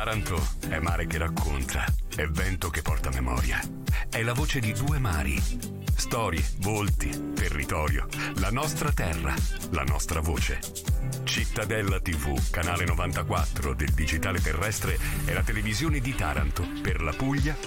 Taranto è mare che racconta, è vento che porta memoria. È la voce di due mari. Storie, volti, territorio, la nostra terra, la nostra voce. Cittadella TV, canale 94 del digitale terrestre, è la televisione di Taranto per la Puglia,